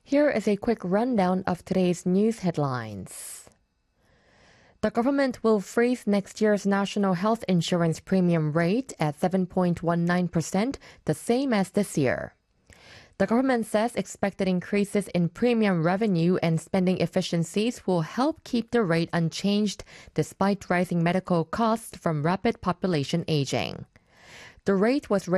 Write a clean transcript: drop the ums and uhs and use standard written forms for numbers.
Here is a quick rundown of today's news headlines. The government will freeze next year's national health insurance premium rate at 7.19%, the same as this year. The government says expected increases in premium revenue and spending efficiencies will help keep the rate unchanged despite rising medical costs from rapid population aging. The rate was